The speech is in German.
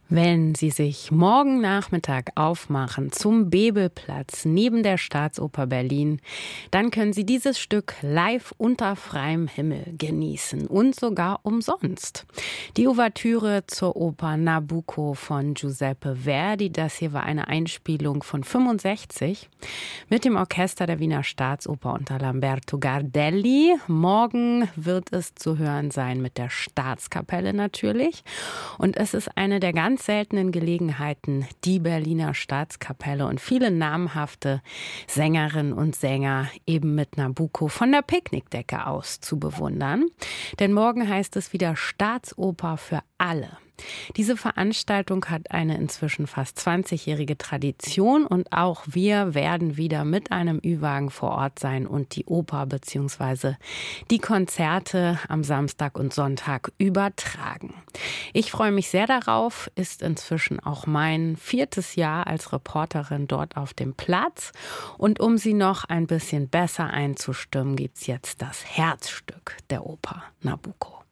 Wenn Sie sich morgen Nachmittag aufmachen zum Bebelplatz neben der Staatsoper Berlin, dann können Sie dieses Stück live unter freiem Himmel genießen und sogar umsonst. Die Ouvertüre zur Oper Nabucco von Giuseppe Verdi, das hier war eine Einspielung von 65 mit dem Orchester der Wiener Staatsoper unter Lamberto Gardelli. Morgen wird es zu hören sein mit der Staatskapelle natürlich. Und es ist eine der ganz seltenen Gelegenheiten, die Berliner Staatskapelle und viele namhafte Sängerinnen und Sänger eben mit Nabucco von der Picknickdecke aus zu bewundern. Denn morgen heißt es wieder Staatsoper für alle. Diese Veranstaltung hat eine inzwischen fast 20-jährige Tradition und auch wir werden wieder mit einem Ü-Wagen vor Ort sein und die Oper bzw. die Konzerte am Samstag und Sonntag übertragen. Ich freue mich sehr darauf, ist inzwischen auch mein 4. Jahr als Reporterin dort auf dem Platz. Und um Sie noch ein bisschen besser einzustimmen, gibt es jetzt das Herzstück der Oper Nabucco.